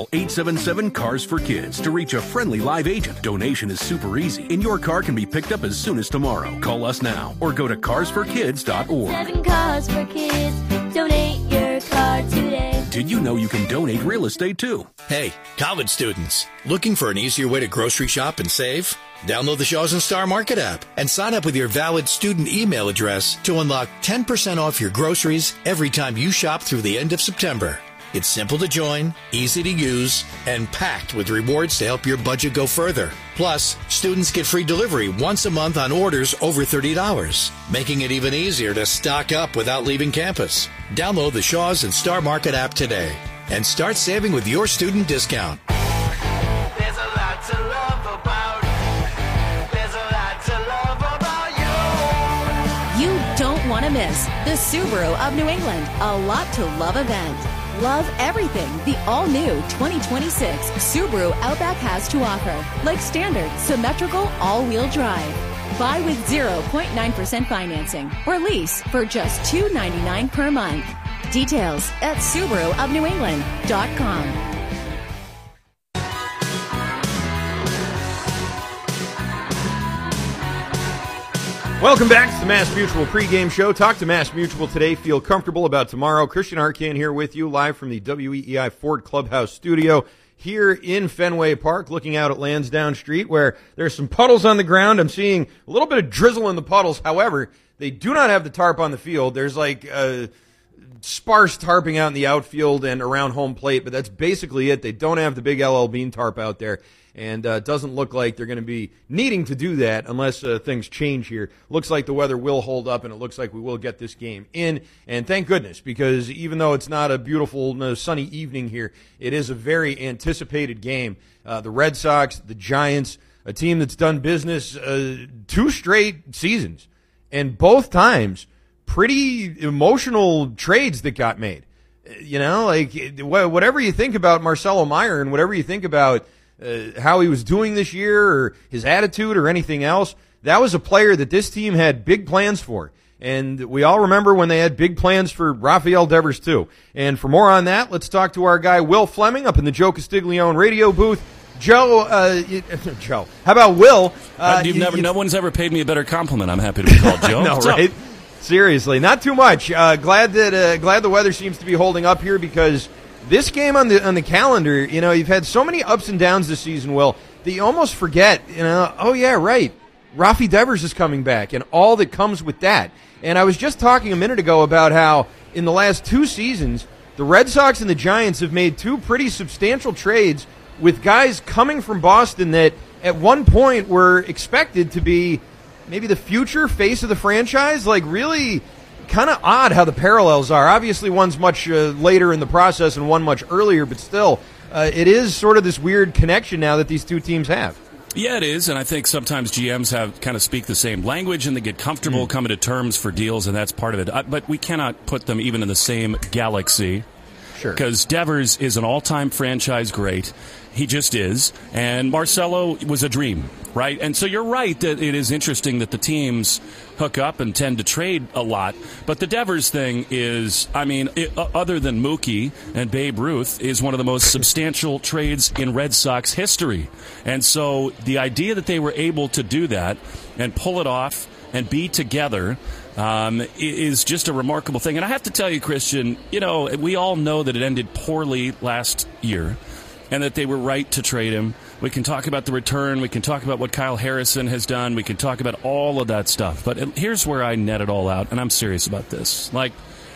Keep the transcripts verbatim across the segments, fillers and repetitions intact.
Call eight seven seven, C A R S for Kids to reach a friendly live agent. Donation is super easy, and your car can be picked up as soon as tomorrow. Call us now or go to cars for kids dot org. Seven Cars for Kids. Donate your car today. Did you know you can donate real estate too? Hey, college students, looking for an easier way to grocery shop and save? Download the Shaw's and Star Market app and sign up with your valid student email address to unlock ten percent off your groceries every time you shop through the end of September. It's simple to join, easy to use, and packed with rewards to help your budget go further. Plus, students get free delivery once a month on orders over thirty dollars, making it even easier to stock up without leaving campus. Download the Shaw's and Star Market app today and start saving with your student discount. There's a lot to love about. There's a lot to love about you. You don't want to miss the Subaru of New England, a lot to love event. Love everything the all-new twenty twenty-six Subaru Outback has to offer, like standard, symmetrical, all-wheel drive. Buy with zero point nine percent financing or lease for just two hundred ninety-nine dollars per month. Details at Subaru of New England dot com. Welcome back to the Mass Mutual pregame show. Talk to Mass Mutual today. Feel comfortable about tomorrow. Christian Arcand here with you live from the W E E I Ford Clubhouse studio here in Fenway Park, looking out at Lansdowne Street, where there's some puddles on the ground. I'm seeing a little bit of drizzle in the puddles. However, they do not have the tarp on the field. There's like uh, sparse tarping out in the outfield and around home plate, but that's basically it. They don't have the big L L Bean tarp out there. And uh, it doesn't look like they're going to be needing to do that unless uh, things change here. Looks like the weather will hold up, and it looks like we will get this game in. And thank goodness, because even though it's not a beautiful, no, sunny evening here, it is a very anticipated game. Uh, the Red Sox, the Giants, a team that's done business uh, two straight seasons, and both times pretty emotional trades that got made. You know, like whatever you think about Marcelo Meyer and whatever you think about Uh, how he was doing this year or his attitude or anything else, that was a player that this team had big plans for. And we all remember when they had big plans for Rafael Devers, too. And for more on that, let's talk to our guy Will Fleming up in the Joe Castiglione radio booth. Joe, uh, you, Joe, how about Will? Uh, You've you, never, you, no one's ever paid me a better compliment. I'm happy to be called Joe. No, right? Up? Seriously, not too much. Uh, glad that uh, glad the weather seems to be holding up here, because this game on the on the calendar, you know, you've had so many ups and downs this season, Will, that you almost forget, you know, oh, yeah, right, Rafi Devers is coming back and all that comes with that. And I was just talking a minute ago about how in the last two seasons, the Red Sox and the Giants have made two pretty substantial trades with guys coming from Boston that at one point were expected to be maybe the future face of the franchise. Like, really kind of odd how the parallels are. Obviously, one's much uh, later in the process and one much earlier, but still, uh, it is sort of this weird connection now that these two teams have. Yeah, it is, and I think sometimes G Ms have kind of speak the same language and they get comfortable mm. coming to terms for deals, and that's part of it. Uh, but we cannot put them even in the same galaxy. Sure. Because Devers is an all-time franchise great. He just is. And Marcelo was a dream, right? And so you're right that it is interesting that the teams hook up and tend to trade a lot. But the Devers thing is, I mean, it, uh, other than Mookie and Babe Ruth, is one of the most substantial trades in Red Sox history. And so the idea that they were able to do that and pull it off and be together Um, is just a remarkable thing. And I have to tell you, Christian, you know, we all know that it ended poorly last year and that they were right to trade him. We can talk about the return. We can talk about what Kyle Harrison has done. We can talk about all of that stuff. But here's where I net it all out, and I'm serious about this. Like,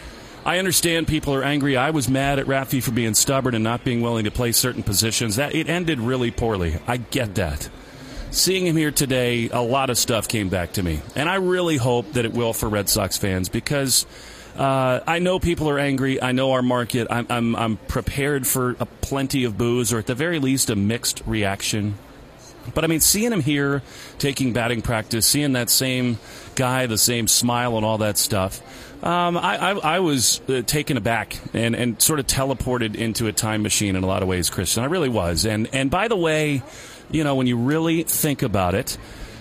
I understand people are angry. I was mad at Rafi for being stubborn and not being willing to play certain positions. That it ended really poorly. I get that. Seeing him here today, a lot of stuff came back to me. And I really hope that it will for Red Sox fans, because uh, I know people are angry. I know our market. I'm, I'm, I'm prepared for a plenty of boos, or at the very least a mixed reaction. But, I mean, seeing him here taking batting practice, seeing that same guy, the same smile and all that stuff, um, I, I, I was uh, taken aback and, and sort of teleported into a time machine in a lot of ways, Christian. I really was. And, and by the way, you know, when you really think about it,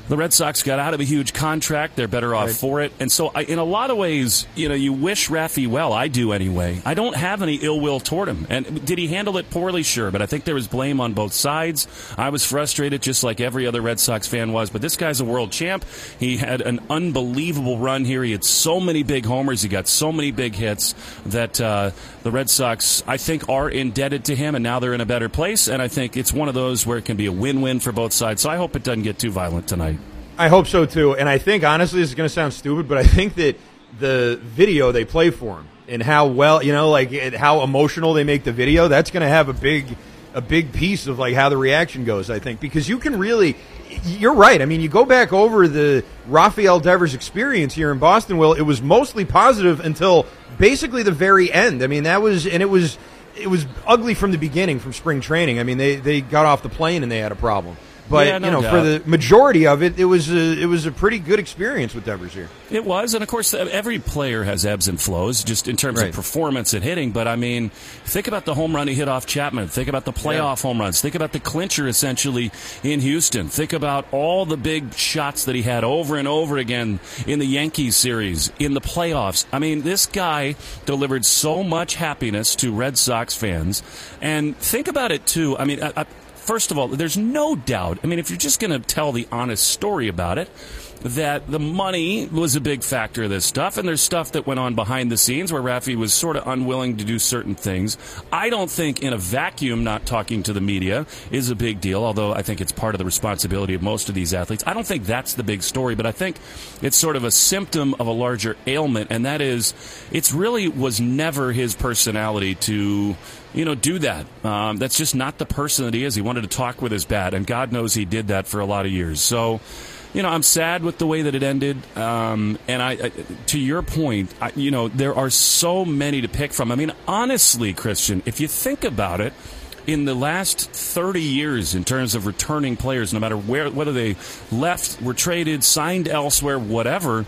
The Red Sox got out of a huge contract. They're better off right. for it. And so I, in a lot of ways, you know, you wish Rafi well. I do anyway. I don't have any ill will toward him. And did he handle it poorly? Sure. But I think there was blame on both sides. I was frustrated just like every other Red Sox fan was. But this guy's a world champ. He had an unbelievable run here. He had so many big homers. He got so many big hits that uh, the Red Sox, I think, are indebted to him. And now they're in a better place. And I think it's one of those where it can be a win-win for both sides. So I hope it doesn't get too violent tonight. I hope so, too. And I think, honestly, this is going to sound stupid, but I think that the video they play for him and how well, you know, like how emotional they make the video, that's going to have a big a big piece of, like, how the reaction goes, I think. Because you can really – you're right. I mean, you go back over the Rafael Devers experience here in Boston, Will, it was mostly positive until basically the very end. I mean, that was – and it was it was ugly from the beginning, from spring training. I mean, they, they got off the plane and they had a problem. But yeah, no you know, doubt. for the majority of it, it was a, it was a pretty good experience with Devers here. It was, and of course, every player has ebbs and flows, just in terms right. of performance and hitting. But I mean, think about the home run he hit off Chapman. Think about the playoff yeah. home runs. Think about the clincher, essentially, in Houston. Think about all the big shots that he had over and over again in the Yankees series, in the playoffs. I mean, this guy delivered so much happiness to Red Sox fans. And think about it too. I mean. I, I, First of all, there's no doubt, I mean, if you're just going to tell the honest story about it, that the money was a big factor of this stuff, and there's stuff that went on behind the scenes where Rafi was sort of unwilling to do certain things. I don't think in a vacuum not talking to the media is a big deal, although I think it's part of the responsibility of most of these athletes. I don't think that's the big story, but I think it's sort of a symptom of a larger ailment, and that is it's really was never his personality to... you know, do that. Um, that's just not the person that he is. He wanted to talk with his bat, and God knows he did that for a lot of years. So, you know, I'm sad with the way that it ended. Um, and I, I, to your point, I, you know, there are so many to pick from. I mean, honestly, Christian, if you think about it, in the last thirty years, in terms of returning players, no matter where, whether they left, were traded, signed elsewhere, whatever,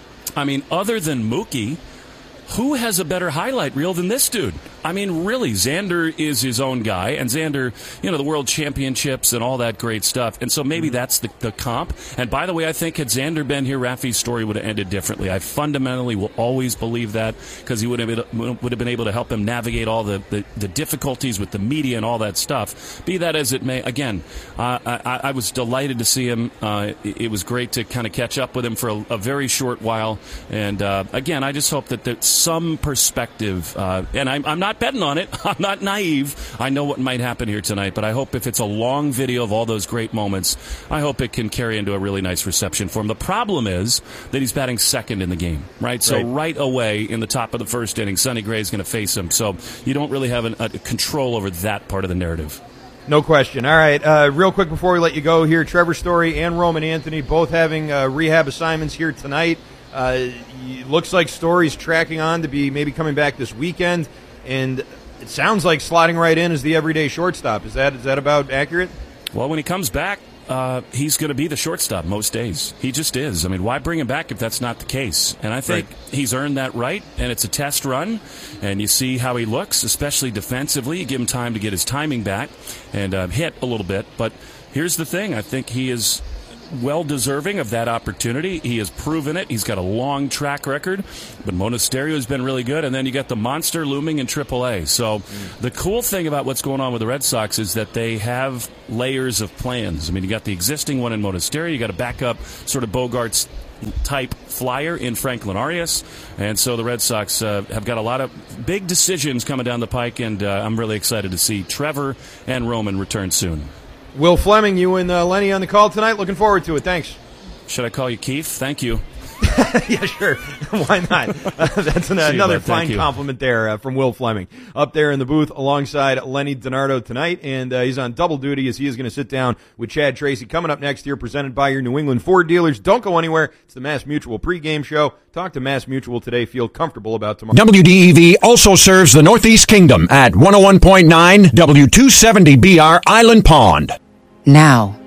I mean, other than Mookie, who has a better highlight reel than this dude? I mean, really, Xander is his own guy, and Xander, you know, the World Championships and all that great stuff. And so maybe that's the, the comp. And by the way, I think had Xander been here, Rafi's story would have ended differently. I fundamentally will always believe that because he would have been, would have been able to help him navigate all the, the, the difficulties with the media and all that stuff. Be that as it may, again, uh, I, I was delighted to see him. Uh, it, it was great to kind of catch up with him for a, a very short while. And uh, again, I just hope that there's some perspective. Uh, and I'm, I'm not betting on it. I'm not naive. I know what might happen here tonight, but I hope if it's a long video of all those great moments, I hope it can carry into a really nice reception for him. The problem is that he's batting second in the game, right? So right, right away in the top of the first inning, Sonny Gray is going to face him. So you don't really have an, a control over that part of the narrative. No question. All right, uh, real quick before we let you go here, Trevor Story and Roman Anthony both having uh, rehab assignments here tonight. Uh, looks like Story's tracking on to be maybe coming back this weekend, and it sounds like slotting right in as the everyday shortstop. Is that is that about accurate? Well, when he comes back, uh, he's going to be the shortstop most days. He just is. I mean, why bring him back if that's not the case? And I think right. he's earned that right, and it's a test run, and you see how he looks, especially defensively. You give him time to get his timing back and uh, hit a little bit. But here's the thing. I think he is well deserving of that opportunity. He has proven it. He's got a long track record, but Monasterio has been really good, and then you got the monster looming in triple A. So mm. the cool thing about what's going on with the Red Sox is that they have layers of plans. I mean, you got the existing one in Monasterio, you got a backup sort of Bogarts type flyer in Franklin Arias, and so the Red Sox uh, have got a lot of big decisions coming down the pike, and uh, I'm really excited to see Trevor and Roman return soon. Will Fleming, you and uh, Lenny on the call tonight. Looking forward to it. Thanks. Should I call you Keith? Thank you. Yeah, sure. Why not? Uh, that's an, another fine compliment there uh, from Will Fleming. Up there in the booth alongside Lenny DiNardo tonight, and uh, he's on double duty as he is going to sit down with Chad Tracy. Coming up next year, presented by your New England Ford dealers. Don't go anywhere. It's the Mass Mutual pregame show. Talk to Mass Mutual today. Feel comfortable about tomorrow. W D E V also serves the Northeast Kingdom at one oh one point nine W two seventy B R Island Pond. Now.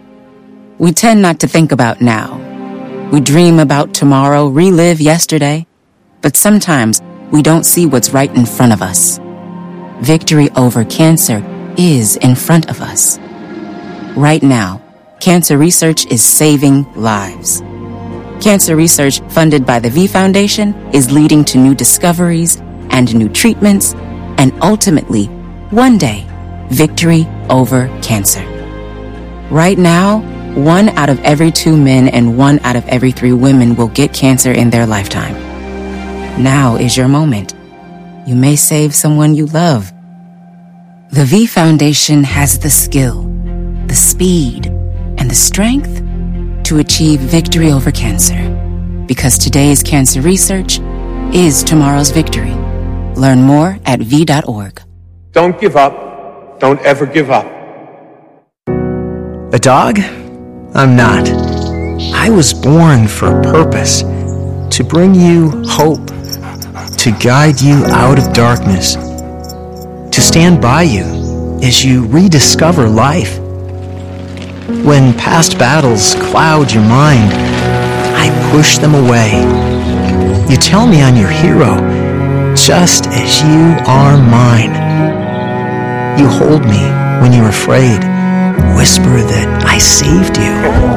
We tend not to think about now. We dream about tomorrow, relive yesterday, but sometimes we don't see what's right in front of us. Victory over cancer is in front of us. Right now, cancer research is saving lives. Cancer research funded by the V Foundation is leading to new discoveries and new treatments, and ultimately, one day, victory over cancer. Right now, one out of every two men and one out of every three women will get cancer in their lifetime. Now is your moment. You may save someone you love. The V Foundation has the skill, the speed, and the strength to achieve victory over cancer. Because today's cancer research is tomorrow's victory. Learn more at V dot org. Don't give up. Don't ever give up. A dog? I'm not. I was born for a purpose. To bring you hope. To guide you out of darkness. To stand by you as you rediscover life. When past battles cloud your mind, I push them away. You tell me I'm your hero, just as you are mine. You hold me when you're afraid, whisper that I saved you.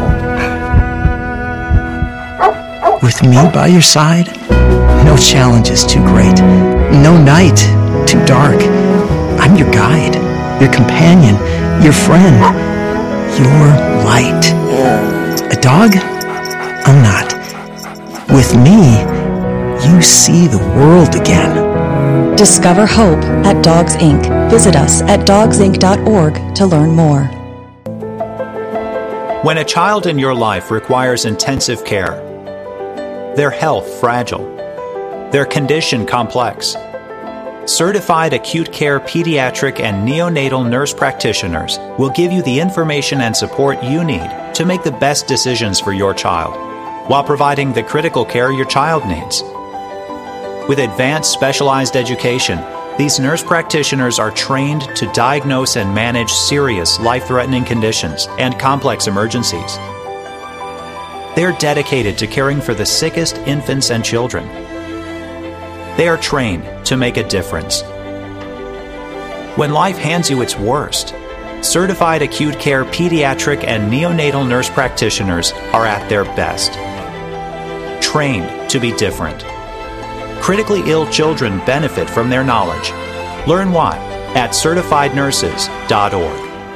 With me by your side, no challenge is too great, no night too dark. I'm your guide, your companion, your friend, your light. A dog? I'm not. With me, you see the world again. Discover hope at Dogs Incorporated. Visit us at dogs inc dot org to learn more. When a child in your life requires intensive care, their health fragile, their condition complex, certified acute care pediatric and neonatal nurse practitioners will give you the information and support you need to make the best decisions for your child, while providing the critical care your child needs. With advanced specialized education, these nurse practitioners are trained to diagnose and manage serious life-threatening conditions and complex emergencies. They're dedicated to caring for the sickest infants and children. They are trained to make a difference. When life hands you its worst, certified acute care pediatric and neonatal nurse practitioners are at their best. Trained to be different. Critically ill children benefit from their knowledge. Learn why at certified nurses dot org.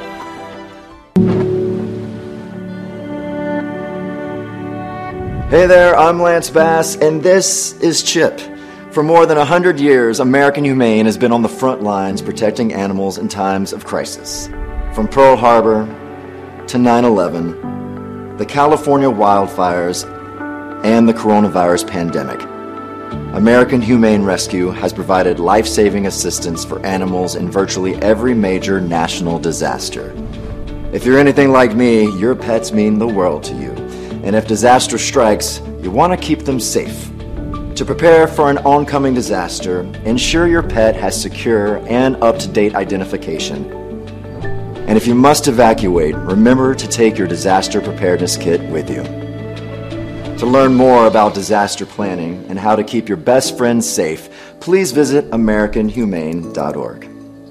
Hey there, I'm Lance Bass, and this is Chip. For more than one hundred years, American Humane has been on the front lines protecting animals in times of crisis. From Pearl Harbor to nine eleven, the California wildfires, and the coronavirus pandemic, American Humane Rescue has provided life-saving assistance for animals in virtually every major national disaster. If you're anything like me, your pets mean the world to you. And if disaster strikes, you want to keep them safe. To prepare for an oncoming disaster, ensure your pet has secure and up-to-date identification. And if you must evacuate, remember to take your disaster preparedness kit with you. To learn more about disaster planning and how to keep your best friends safe, please visit American Humane dot org.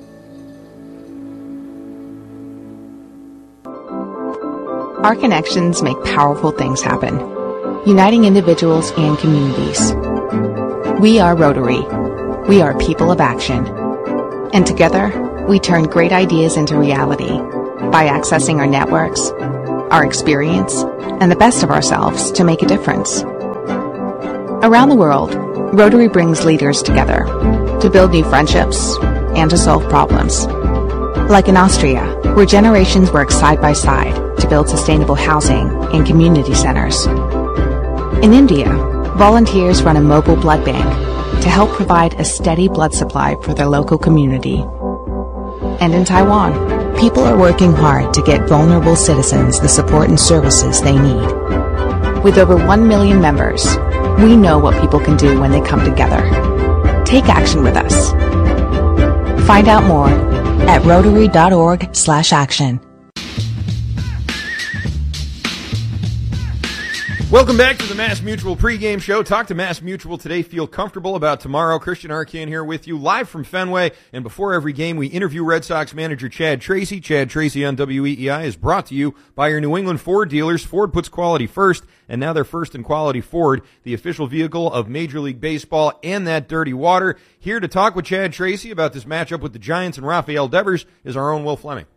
Our connections make powerful things happen, uniting individuals and communities. We are Rotary. We are people of action. And together, we turn great ideas into reality by accessing our networks, our experience, and the best of ourselves to make a difference. Around the world, Rotary brings leaders together to build new friendships and to solve problems. Like in Austria, where generations work side by side to build sustainable housing and community centers. In India, volunteers run a mobile blood bank to help provide a steady blood supply for their local community. And in Taiwan, people are working hard to get vulnerable citizens the support and services they need. With over one million members, we know what people can do when they come together. Take action with us. Find out more at rotary dot org slash action. Welcome back to the Mass Mutual pregame show. Talk to Mass Mutual today. Feel comfortable about tomorrow. Christian Arcand here with you live from Fenway. And before every game, we interview Red Sox manager Chad Tracy. Chad Tracy on W E E I is brought to you by your New England Ford dealers. Ford puts quality first, and now they're first in quality Ford, the official vehicle of Major League Baseball and that dirty water. Here to talk with Chad Tracy about this matchup with the Giants and Rafael Devers is our own Will Fleming.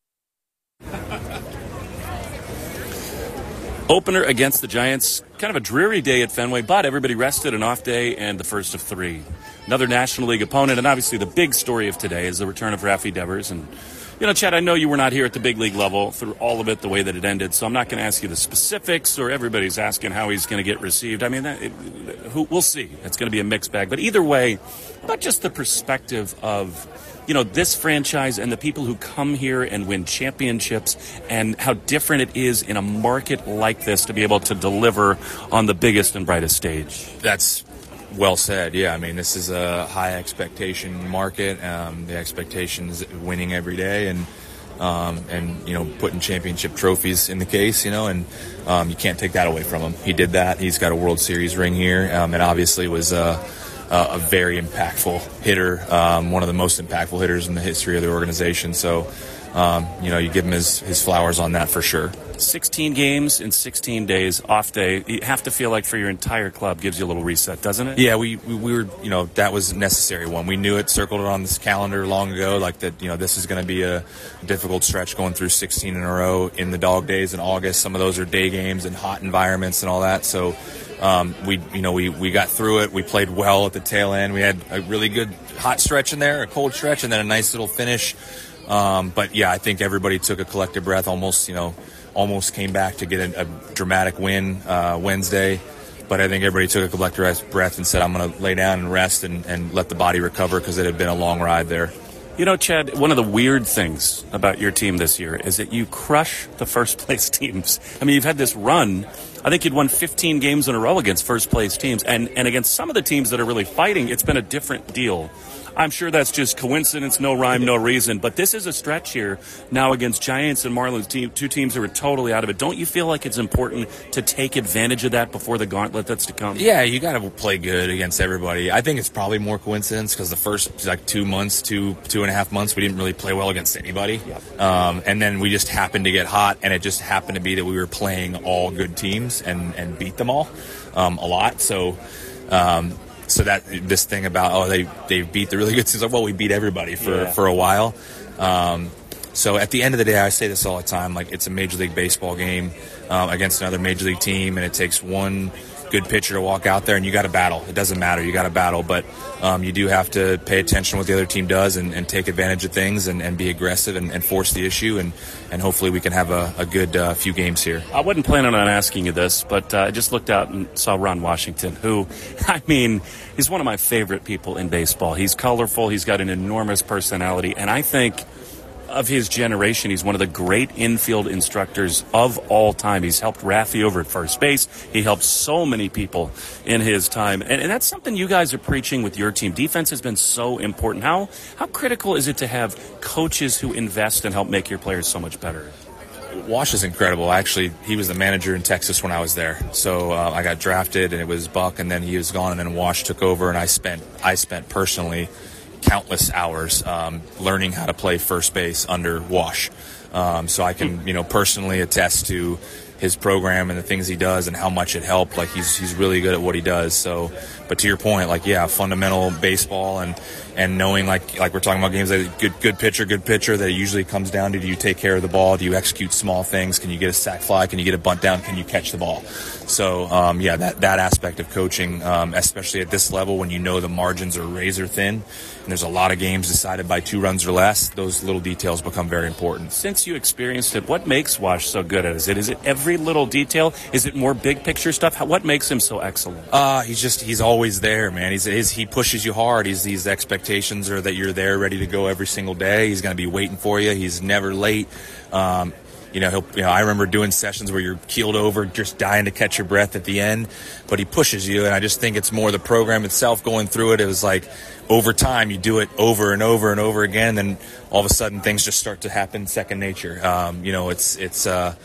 Opener against the Giants, kind of a dreary day at Fenway, but everybody rested, an off day, and the first of three. Another National League opponent, and obviously the big story of today is the return of Rafi Devers. And, you know, Chad, I know you were not here at the big league level through all of it the way that it ended, so I'm not going to ask you the specifics, or everybody's asking how he's going to get received. I mean, that, it, who, we'll see. It's going to be a mixed bag. But either way, not just the perspective of, you know, this franchise and the people who come here and win championships, and how different it is in a market like this to be able to deliver on the biggest and brightest stage. That's well said. Yeah, I mean, this is a high expectation market. Um, the expectation is winning every day, and um, and you know, putting championship trophies in the case. You know, and um, you can't take that away from him. He did that. He's got a World Series ring here, um, and obviously was Uh, Uh, a very impactful hitter, um, one of the most impactful hitters in the history of the organization. So, um, you know, you give him his, his flowers on that for sure. sixteen games in sixteen days, off day. You have to feel like for your entire club gives you a little reset, doesn't it? Yeah, we, we, we were, you know, that was a necessary one. We knew it, circled it on this calendar long ago, like that, you know, this is going to be a difficult stretch going through sixteen in a row in the dog days in August. Some of those are day games and hot environments and all that. So, Um, we, you know, we, we got through it. We played well at the tail end. We had a really good hot stretch in there, a cold stretch, and then a nice little finish. Um, but yeah, I think everybody took a collective breath, almost, you know, almost came back to get a, a dramatic win, uh, Wednesday. But I think everybody took a collective breath and said, I'm going to lay down and rest and, and let the body recover, because it had been a long ride there. You know, Chad, one of the weird things about your team this year is that you crush the first-place teams. I mean, you've had this run. I think you'd won fifteen games in a row against first-place teams. And, and against some of the teams that are really fighting, it's been a different deal. I'm sure that's just coincidence, no rhyme, no reason. But this is a stretch here now against Giants and Marlins, team, two teams that are totally out of it. Don't you feel like it's important to take advantage of that before the gauntlet that's to come? Yeah, you got to play good against everybody. I think it's probably more coincidence, because the first like two months, two two and a half months, we didn't really play well against anybody. Yep. Um, and then we just happened to get hot, and it just happened to be that we were playing all good teams and, and beat them all um, a lot. So. Um, So that this thing about, oh, they, they beat the really good teams. Well, we beat everybody for, yeah. for a while. Um, so at the end of the day, I say this all the time, like, it's a Major League Baseball game um, against another Major League team, and it takes one good pitcher to walk out there, and you got to battle. It doesn't matter. You got to battle. But um, you do have to pay attention to what the other team does and, and take advantage of things and, and be aggressive and, and force the issue. And, and hopefully we can have a, a good uh, few games here. I wasn't planning on asking you this, but uh, I just looked out and saw Ron Washington, who, I mean, he's one of my favorite people in baseball. He's colorful. He's got an enormous personality. And I think of his generation, he's one of the great infield instructors of all time. He's helped Rafi over at first base. He helped so many people in his time. And, and that's something you guys are preaching with your team. Defense has been so important. How how critical is it to have coaches who invest and help make your players so much better? Wash is incredible. Actually, he was the manager in Texas when I was there. So uh, I got drafted, and it was Buck, and then he was gone, and then Wash took over, and I spent I spent personally countless hours um, learning how to play first base under Wash. Um, so I can, you know, personally attest to his program and the things he does and how much it helped. Like, he's he's really good at what he does. So, but to your point, like, yeah, fundamental baseball and and knowing, like like we're talking about games, like good good pitcher, good pitcher, that it usually comes down to, do you take care of the ball? Do you execute small things? Can you get a sac fly? Can you get a bunt down? Can you catch the ball? So, um, yeah, that, that aspect of coaching, um, especially at this level when you know the margins are razor thin and there's a lot of games decided by two runs or less, those little details become very important. Since you experienced it, what makes Wash so good at it? Is it, is it every little detail? Is it more big picture stuff? How, what makes him so excellent? Uh, he's just, he's always there, man. He's, he's he pushes you hard. He's, these expectations are that you're there ready to go every single day. He's going to be waiting for you. He's never late. Um, You know, he'll, you know, I remember doing sessions where you're keeled over, just dying to catch your breath at the end, but he pushes you. And I just think it's more the program itself going through it. It was like over time, you do it over and over and over again. And then all of a sudden things just start to happen second nature. Um, you know, it's, it's, uh,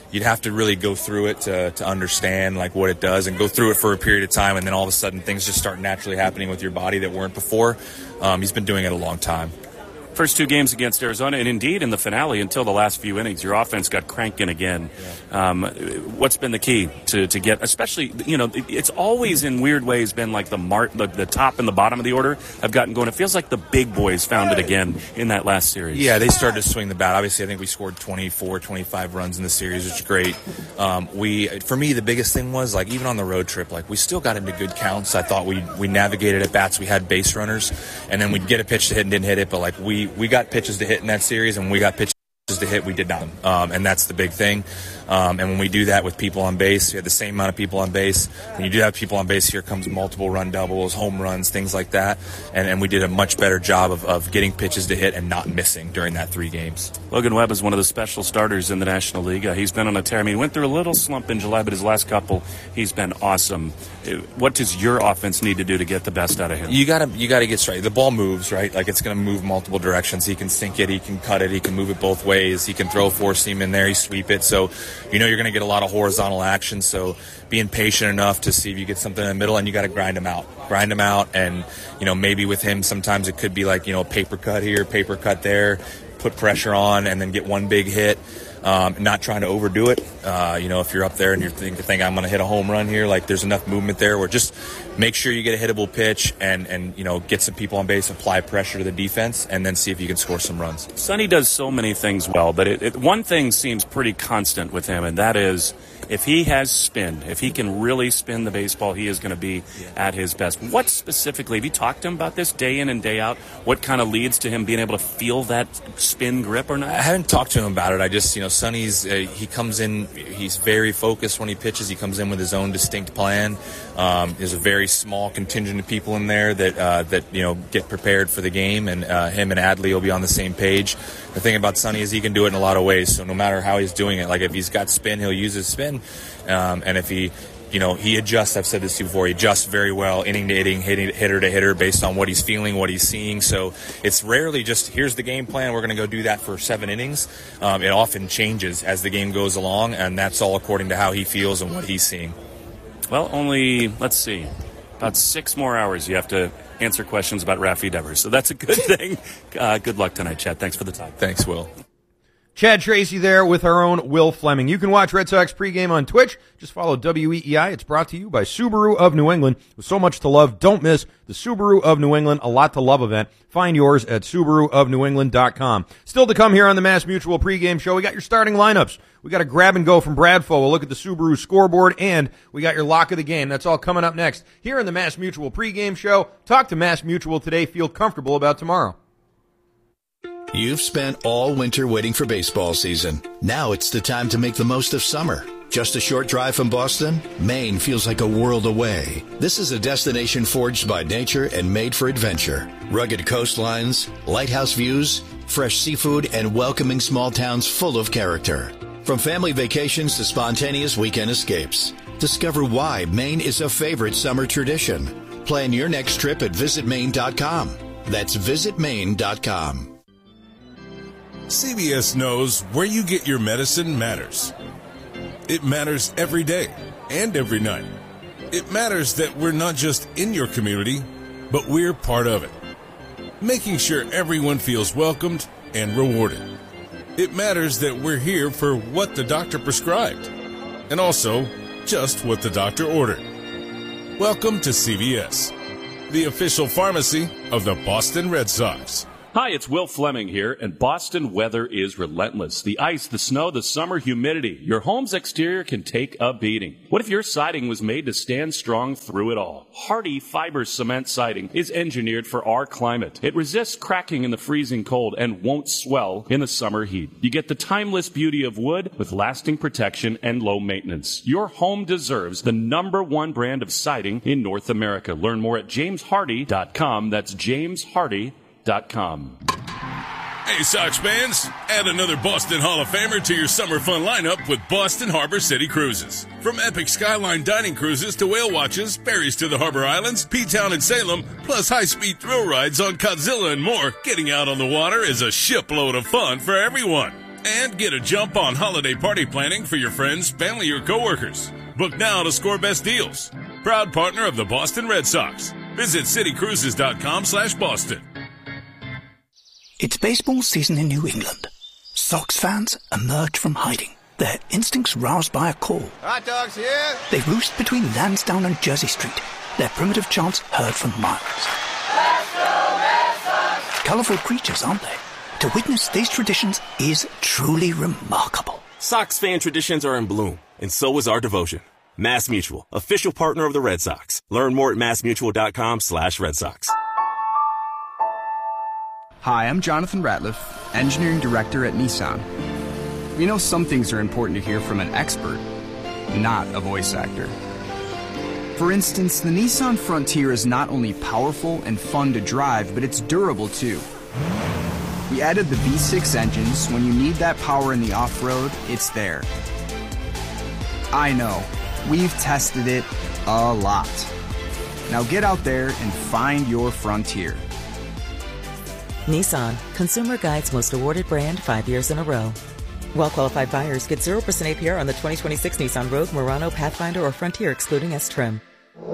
you'd have to really go through it to, to understand like what it does and go through it for a period of time, and then all of a sudden things just start naturally happening with your body that weren't before. Um, he's been doing it a long time. First two games against Arizona, and indeed in the finale until the last few innings, your offense got cranking again. Yeah. Um, what's been the key to, to get, especially, you know, it's always in weird ways been like the, mar- the the top and the bottom of the order have gotten going. It feels like the big boys found it again in that last series. Yeah, they started to swing the bat. Obviously, I think we scored twenty-four, twenty-five runs in the series, which is great. Um, we, for me, the biggest thing was, like, even on the road trip, like, we still got into good counts. I thought we we navigated at bats. We had base runners, and then we'd get a pitch to hit and didn't hit it, but, like, we We got pitches to hit in that series, and when we got pitches to hit, we did not. Um, and that's the big thing. Um, and when we do that with people on base, we have the same amount of people on base. When you do have people on base, here comes multiple run doubles, home runs, things like that. And, and we did a much better job of, of getting pitches to hit and not missing during that three games. Logan Webb is one of the special starters in the National League. Uh, he's been on a tear. I mean, he went through a little slump in July, but his last couple, he's been awesome. What does your offense need to do to get the best out of him? You gotta, you gotta get straight. The ball moves, right? Like, it's going to move multiple directions. He can sink it, he can cut it, he can move it both ways, he can throw four seam in there, he sweep it. So, you know, you're going to get a lot of horizontal action. So, being patient enough to see if you get something in the middle, and you got to grind him out, grind him out. And, you know, maybe with him, sometimes it could be like, you know, a paper cut here, paper cut there, put pressure on, and then get one big hit. Um, not trying to overdo it. Uh, you know, if you're up there and you're thinking, think I'm going to hit a home run here, like, there's enough movement there where just make sure you get a hittable pitch and, and, you know, get some people on base, apply pressure to the defense, and then see if you can score some runs. Sonny does so many things well, but it, it, one thing seems pretty constant with him, and that is if he has spin, if he can really spin the baseball, he is going to be at his best. What specifically, have you talked to him about this day in and day out? What kind of leads to him being able to feel that spin grip or not? I haven't talked to him about it. I just, you know, Sonny's, uh, he comes in, he's very focused when he pitches. He comes in with his own distinct plan. Um, there's a very small contingent of people in there that, uh, that you know, get prepared for the game, and uh, him and Adley will be on the same page. The thing about Sonny is he can do it in a lot of ways, so no matter how he's doing it, like if he's got spin, he'll use his spin, um, and if he, you know, he adjusts, I've said this to you before, he adjusts very well, inning to inning, hitting, hitter to hitter, based on what he's feeling, what he's seeing. So it's rarely just, here's the game plan, we're going to go do that for seven innings. Um, it often changes as the game goes along, and that's all according to how he feels and what he's seeing. Well, only, let's see, about six more hours you have to answer questions about Rafi Devers. So that's a good thing. Uh, good luck tonight, Chad. Thanks for the time. Thanks, Will. Chad Tracy there with our own Will Fleming. You can watch Red Sox pregame on Twitch. Just follow W E E I. It's brought to you by Subaru of New England. With so much to love, don't miss the Subaru of New England A Lot to Love event. Find yours at Subaru of New England dot com. Still to come here on the Mass Mutual pregame show, we got your starting lineups. We got a grab and go from Bradfo. We'll look at the Subaru scoreboard, and we got your lock of the game. That's all coming up next here in the Mass Mutual pregame show. Talk to Mass Mutual today. Feel comfortable about tomorrow. You've spent all winter waiting for baseball season. Now it's the time to make the most of summer. Just a short drive from Boston, Maine feels like a world away. This is a destination forged by nature and made for adventure. Rugged coastlines, lighthouse views, fresh seafood, and welcoming small towns full of character. From family vacations to spontaneous weekend escapes. Discover why Maine is a favorite summer tradition. Plan your next trip at visit maine dot com. That's visit maine dot com. C B S knows where you get your medicine matters. It matters every day and every night. It matters that we're not just in your community, but we're part of it, making sure everyone feels welcomed and rewarded. It matters that we're here for what the doctor prescribed, and also just what the doctor ordered. Welcome to C V S, the official pharmacy of the Boston Red Sox. Hi, it's Will Fleming here, and Boston weather is relentless. The ice, the snow, the summer humidity. Your home's exterior can take a beating. What if your siding was made to stand strong through it all? Hardy Fiber Cement Siding is engineered for our climate. It resists cracking in the freezing cold and won't swell in the summer heat. You get the timeless beauty of wood with lasting protection and low maintenance. Your home deserves the number one brand of siding in North America. Learn more at james hardy dot com. That's james hardy dot com. Hey, Sox fans, add another Boston Hall of Famer to your summer fun lineup with Boston Harbor City Cruises. From epic skyline dining cruises to whale watches, ferries to the Harbor Islands, P-Town and Salem, plus high-speed thrill rides on Godzilla and more, getting out on the water is a shipload of fun for everyone. And get a jump on holiday party planning for your friends, family, or coworkers. Book now to score best deals. Proud partner of the Boston Red Sox. Visit citycruises.com slash Boston. It's baseball season in New England. Sox fans emerge from hiding, their instincts roused by a call. Hot dogs here. They roost between Lansdowne and Jersey Street, their primitive chants heard for miles. Let's go, Red Sox! Colorful creatures, aren't they? To witness these traditions is truly remarkable. Sox fan traditions are in bloom, and so is our devotion. Mass Mutual, official partner of the Red Sox. Learn more at massmutual.com slash Red Sox. Hi, I'm Jonathan Ratliff, Engineering Director at Nissan. We know some things are important to hear from an expert, not a voice actor. For instance, the Nissan Frontier is not only powerful and fun to drive, but it's durable too. We added the V six engines. When you need that power in the off-road, it's there. I know, we've tested it a lot. Now get out there and find your Frontier. Nissan, Consumer Guide's most awarded brand five years in a row. Well-qualified buyers get zero percent A P R on the twenty twenty-six Nissan Rogue, Murano, Pathfinder, or Frontier, excluding S-Trim.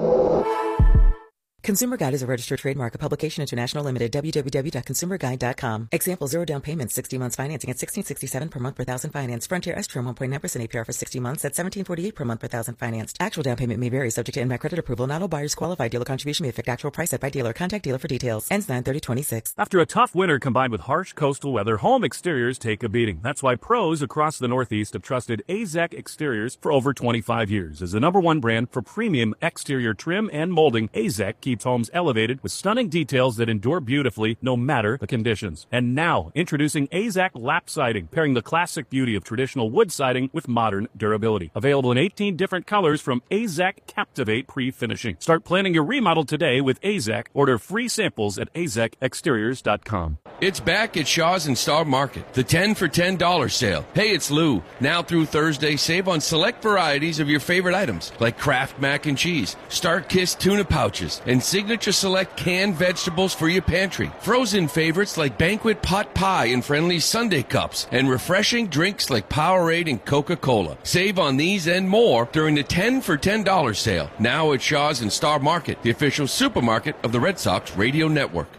Consumer Guide is a registered trademark of Publication International Limited, w w w dot consumer guide dot com. Example, zero down payment, sixty months financing at sixteen sixty-seven per month per thousand financed. Frontier S-Trim, one point nine percent A P R for sixty months at seventeen forty-eight per month per thousand financed. Actual down payment may vary, subject to N M A C credit approval. Not all buyers qualify. Dealer contribution may affect actual price set by dealer. Contact dealer for details. Ends nine thirty twenty-six. After a tough winter combined with harsh coastal weather, home exteriors take a beating. That's why pros across the Northeast have trusted A Z E C Exteriors for over twenty-five years. As the number one brand for premium exterior trim and molding, A Z E C keeps homes elevated with stunning details that endure beautifully no matter the conditions. And now, introducing A Z E C Lap Siding, pairing the classic beauty of traditional wood siding with modern durability. Available in eighteen different colors from A Z E C Captivate Pre-Finishing. Start planning your remodel today with A Z E C. Order free samples at A Z E C exteriors dot com. It's back at Shaw's and Star Market, the ten for ten dollars sale. Hey, it's Lou. Now through Thursday, save on select varieties of your favorite items, like Kraft Mac and Cheese, Star Kiss tuna pouches, and Signature Select canned vegetables for your pantry. Frozen favorites like Banquet Pot Pie and Friendly Sundae Cups, and refreshing drinks like Powerade and Coca-Cola. Save on these and more during the ten for ten dollars sale. Now at Shaw's and Star Market, the official supermarket of the Red Sox Radio Network.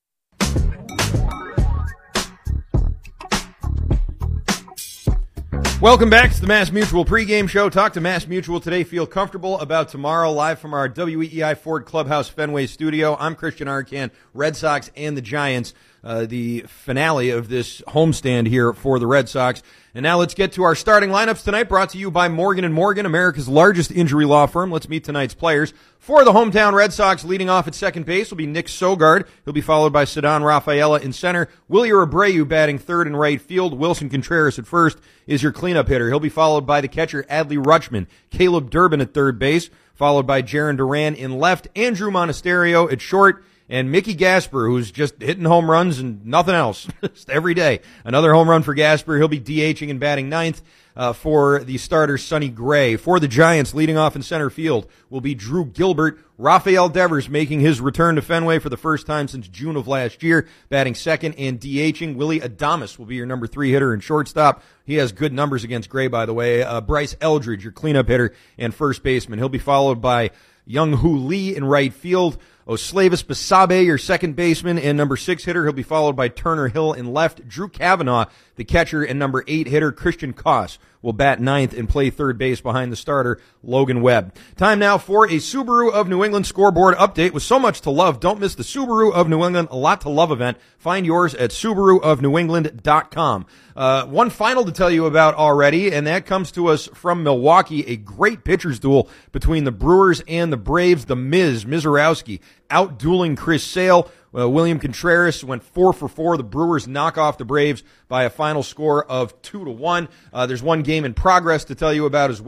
Welcome back to the Mass Mutual pregame show. Talk to Mass Mutual today. Feel comfortable about tomorrow. Live from our W E E I Ford Clubhouse Fenway studio. I'm Christian Arcan. Red Sox and the Giants. Uh, the finale of this homestand here for the Red Sox. And now let's get to our starting lineups tonight, brought to you by Morgan and Morgan, America's largest injury law firm. Let's meet tonight's players. For the hometown Red Sox, leading off at second base will be Nick Sogard. He'll be followed by Ceddanne Rafaela in center. Wilyer Abreu batting third and right field. Wilson Contreras at first is your cleanup hitter. He'll be followed by the catcher Adley Rutschman. Caleb Durbin at third base, followed by Jaron Duran in left. Andrew Monasterio at short. And Mickey Gasper, who's just hitting home runs and nothing else every day. Another home run for Gasper. He'll be DHing and batting ninth uh, for the starter, Sonny Gray. For the Giants, leading off in center field will be Drew Gilbert. Rafael Devers making his return to Fenway for the first time since June of last year, batting second and DHing. Willie Adames will be your number three hitter and shortstop. He has good numbers against Gray, by the way. Uh, Bryce Eldridge, your cleanup hitter and first baseman. He'll be followed by Young-Hoo Lee in right field. Oslavis Basabe, your second baseman and number six hitter. He'll be followed by Turner Hill in left. Drew Kavanaugh, the catcher and number eight hitter. Christian Koss will bat ninth and play third base behind the starter, Logan Webb. Time now for a Subaru of New England scoreboard update. With so much to love, don't miss the Subaru of New England A Lot to Love event. Find yours at Subaru of New England dot com. Uh, one final to tell you about already, and that comes to us from Milwaukee. A great pitcher's duel between the Brewers and the Braves. The Miz, Mizorowski, out-dueling Chris Sale. Uh, William Contreras went four for four. The Brewers knock off the Braves by a final score of two to one. Uh, there's one game in progress to tell you about as well.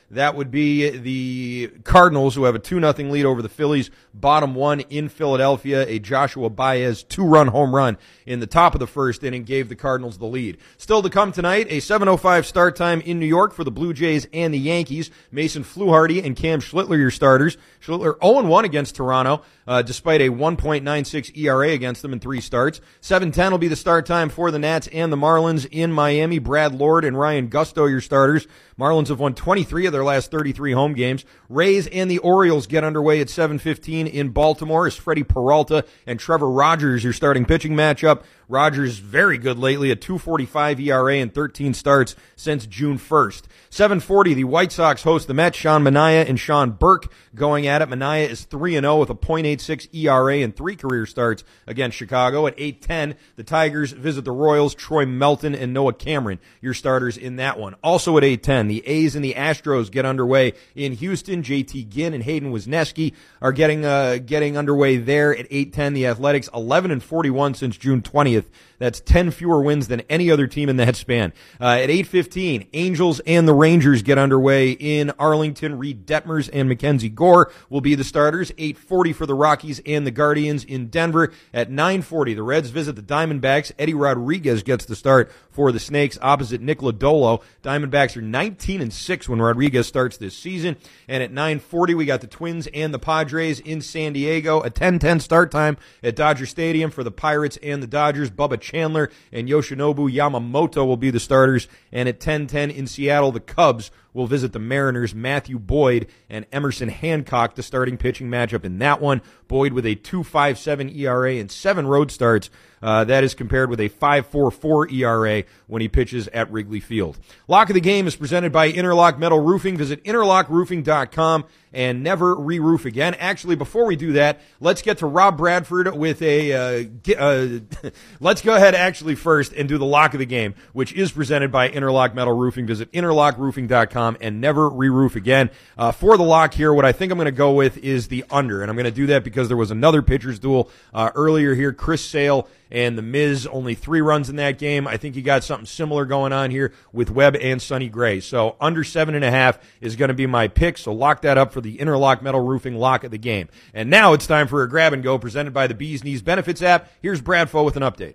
That would be the Cardinals, who have a two nothing lead over the Phillies. Bottom one in Philadelphia. A Joshua Baez two-run home run in the top of the first inning gave the Cardinals the lead. Still to come tonight, a seven oh five start time in New York for the Blue Jays and the Yankees. Mason Fluharty and Cam Schlittler, your starters. Schlittler oh and one against Toronto, uh, despite a one point nine six E R A against them in three starts. seven ten will be the start time for the Nats and the Marlins in Miami. Brad Lord and Ryan Gusto, your starters. Marlins have won twenty-three of their last thirty-three home games. Rays and the Orioles get underway at seven fifteen in Baltimore as Freddie Peralta and Trevor Rogers, your starting pitching matchup. Rogers very good lately, a two forty-five E R A and thirteen starts since June first. seven forty, the White Sox host the Mets. Sean Manaea and Sean Burke going at it. Manaea is three and oh with a point eight six E R A and three career starts against Chicago. At eight ten, the Tigers visit the Royals. Troy Melton and Noah Cameron, your starters in that one. Also at eight ten, the A's and the Astros get underway in Houston. J T Ginn and Hayden Wesneski are getting uh, getting underway there at eight ten. The Athletics eleven and forty-one since June twentieth. That's ten fewer wins than any other team in that span. Uh, at eight fifteen, Angels and the Rangers get underway in Arlington. Reed Detmers and Mackenzie Gore will be the starters. eight forty for the Rockies and the Guardians in Denver. At nine forty, the Reds visit the Diamondbacks. Eddie Rodriguez gets the start for the Snakes opposite Nick Lodolo. Diamondbacks are nineteen and six when Rodriguez starts this season. And at nine forty, we got the Twins and the Padres in San Diego. A ten ten start time at Dodger Stadium for the Pirates and the Dodgers. Bubba Chandler and Yoshinobu Yamamoto will be the starters. And at ten ten in Seattle, the Cubs will visit the Mariners. Matthew Boyd and Emerson Hancock, the starting pitching matchup in that one. Boyd with a two five seven E R A and seven road starts. Uh, that is compared with a five four four E R A when he pitches at Wrigley Field. Lock of the Game is presented by Interlock Metal Roofing. Visit interlock roofing dot com and never re-roof again. Actually, before we do that, let's get to Rob Bradford with a uh, uh, let's go ahead actually first and do the Lock of the Game, which is presented by Interlock Metal Roofing. Visit interlock roofing dot com and never re-roof again. Uh, for the lock here, what I think I'm going to go with is the under, and I'm going to do that because there was another pitcher's duel uh, earlier here. Chris Sale and the Miz, only three runs in that game. I think you got something similar going on here with Webb and Sonny Gray. So under seven and a half is going to be my pick. So lock that up for the Interlock Metal Roofing Lock of the Game. And now it's time for a grab and go presented by the Bees Knees Benefits app. Here's Bradfo with an update.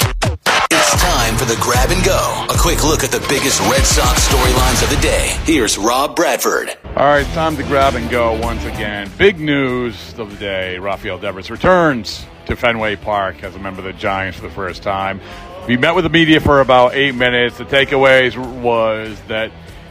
It's time for the grab and go. A quick look at the biggest Red Sox storylines of the day. Here's Rob Bradford. All right, time to grab and go once again. Big news of the day. Rafael Devers returns to Fenway Park as a member of the Giants for the first time. We met with the media for about eight minutes. The takeaways was that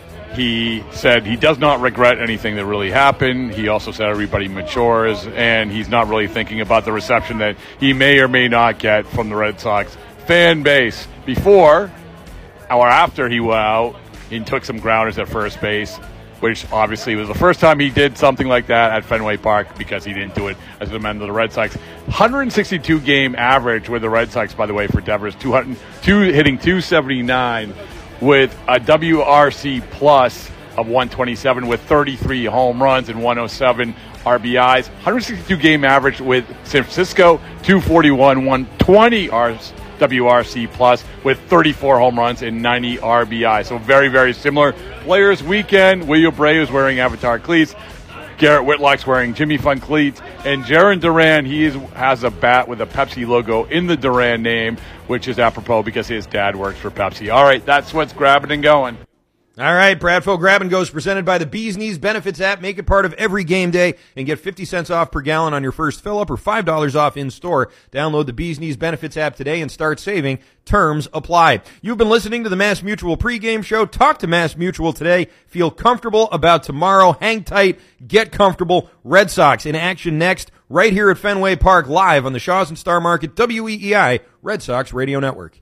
he said he does not regret anything that really happened. He also said everybody matures, and he's not really thinking about the reception that he may or may not get from the Red Sox fan base. Before or after he went out, he took some grounders at first base, which obviously was the first time he did something like that at Fenway Park because he didn't do it as a member of the Red Sox. one sixty-two game average with the Red Sox, by the way, for Devers, two hundred, two, hitting two seventy-nine with a W R C plus of one twenty-seven with thirty-three home runs and one oh seven R B Is. one sixty-two game average with San Francisco, two forty-one, one twenty W R C plus with thirty-four home runs and ninety R B I. So very, very similar. Players weekend, William Abreu is wearing Avatar cleats. Garrett Whitlock's wearing Jimmy Fun cleats. And Jarren Duran, he is, has a bat with a Pepsi logo in the Duran name, which is apropos because his dad works for Pepsi. All right, that's what's grabbing and going. All right, Bradfo Grab and Go is presented by the Bees Knees Benefits app. Make it part of every game day and get fifty cents off per gallon on your first fill-up or five dollars off in-store. Download the Bees Knees Benefits app today and start saving. Terms apply. You've been listening to the Mass Mutual pregame show. Talk to Mass Mutual today. Feel comfortable about tomorrow. Hang tight. Get comfortable. Red Sox in action next, right here at Fenway Park, live on the Shaws and Star Market W E E I Red Sox Radio Network.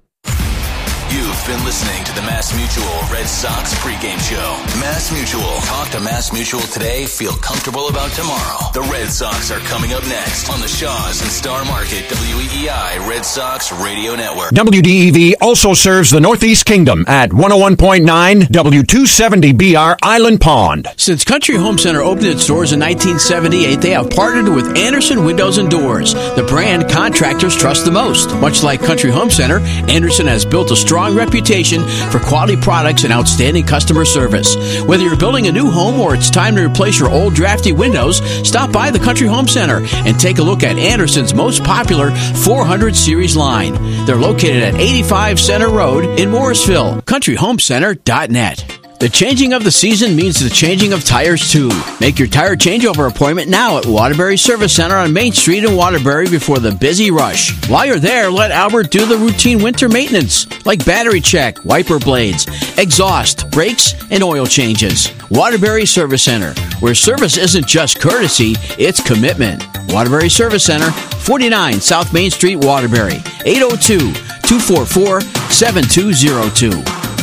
You've been listening to the Mass Mutual Red Sox pregame show. Mass Mutual. Talk to Mass Mutual today. Feel comfortable about tomorrow. The Red Sox are coming up next on the Shaws and Star Market W E E I Red Sox Radio Network. W D E V also serves the Northeast Kingdom at one oh one point nine W two seventy B R Island Pond. Since Country Home Center opened its doors in nineteen seventy-eight, they have partnered with Anderson Windows and Doors, the brand contractors trust the most. Much like Country Home Center, Anderson has built a strong reputation for quality products and outstanding customer service. Whether you're building a new home or it's time to replace your old drafty windows, stop by the Country Home Center and take a look at Anderson's most popular four hundred series line. They're located at eighty-five Center Road in Morrisville. country home center dot net. The changing of the season means the changing of tires, too. Make your tire changeover appointment now at Waterbury Service Center on Main Street in Waterbury before the busy rush. While you're there, let Albert do the routine winter maintenance, like battery check, wiper blades, exhaust, brakes, and oil changes. Waterbury Service Center, where service isn't just courtesy, it's commitment. Waterbury Service Center, forty-nine South Main Street, Waterbury, eight oh two, two four four, seven two oh two.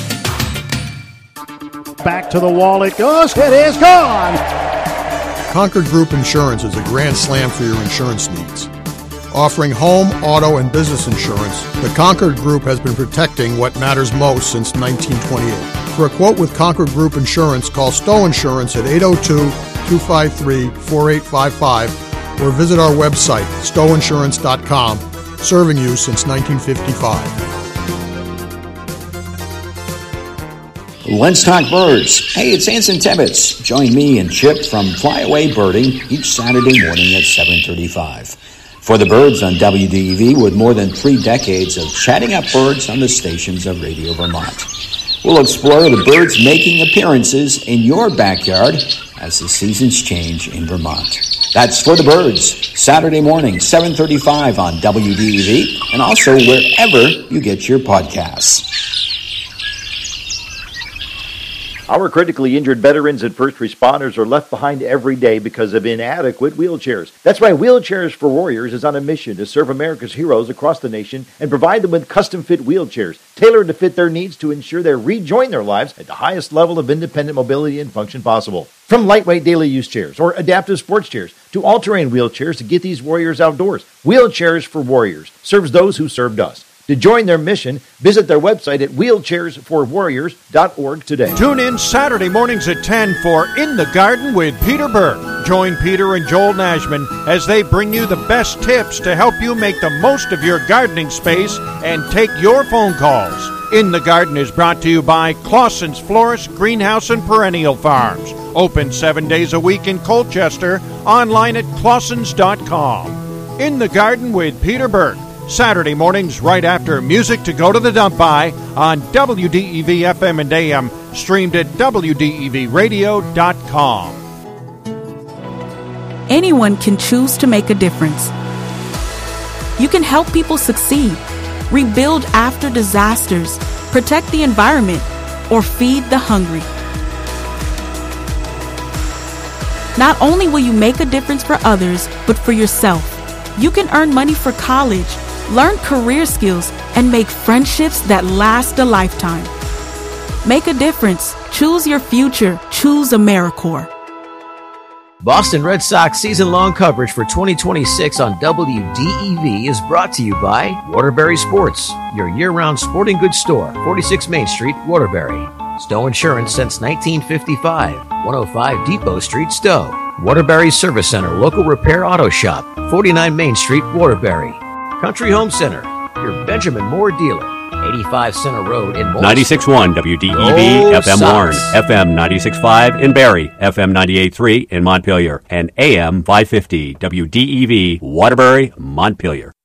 Back to the wall it goes. It is gone. Concord Group Insurance is a grand slam for your insurance needs. Offering home, auto, and business insurance, the Concord Group has been protecting what matters most since nineteen twenty-eight. For a quote with Concord Group Insurance, call Stowe Insurance at eight oh two, two five three, four eight five five or visit our website, stowe insurance dot com, serving you since nineteen fifty-five. Let's talk birds. Hey, it's Anson Tebbets. Join me and Chip from Flyaway Birding each Saturday morning at seven thirty-five. For the Birds on W D E V, with more than three decades of chatting up birds on the stations of Radio Vermont. We'll explore the birds making appearances in your backyard as the seasons change in Vermont. That's For the Birds, Saturday morning, seven thirty-five on W D E V, and also wherever you get your podcasts. Our critically injured veterans and first responders are left behind every day because of inadequate wheelchairs. That's why Wheelchairs for Warriors is on a mission to serve America's heroes across the nation and provide them with custom-fit wheelchairs, tailored to fit their needs to ensure they rejoin their lives at the highest level of independent mobility and function possible. From lightweight daily use chairs or adaptive sports chairs to all-terrain wheelchairs to get these warriors outdoors, Wheelchairs for Warriors serves those who served us. To join their mission, visit their website at wheelchairs for warriors dot org today. Tune in Saturday mornings at ten for In the Garden with Peter Burke. Join Peter and Joel Nashman as they bring you the best tips to help you make the most of your gardening space and take your phone calls. In the Garden is brought to you by Clausen's Florist, Greenhouse, and Perennial Farms. Open seven days a week in Colchester, online at clausens dot com. In the Garden with Peter Burke. Saturday mornings right after Music to Go to the Dump By on W D E V F M and A M, streamed at W D E V radio dot com. Anyone can choose to make a difference. You can help people succeed, rebuild after disasters, protect the environment, or feed the hungry. Not only will you make a difference for others, but for yourself. You can earn money for college, learn career skills, and make friendships that last a lifetime. Make a difference. Choose your future. Choose AmeriCorps. Boston Red Sox season-long coverage for twenty twenty-six on W D E V is brought to you by Waterbury Sports, your year-round sporting goods store, forty-six Main Street, Waterbury. Stowe Insurance since nineteen fifty-five, one oh five Depot Street, Stowe. Waterbury Service Center, local repair auto shop, forty-nine Main Street, Waterbury. Country Home Center, your Benjamin Moore dealer, eighty-five Center Road in Morrisville. ninety-six point one W D E V, Go F M Warren, Sox. F M ninety-six point five in Barrie, F M ninety-eight point three in Montpelier, and A M five fifty W D E V, Waterbury, Montpelier.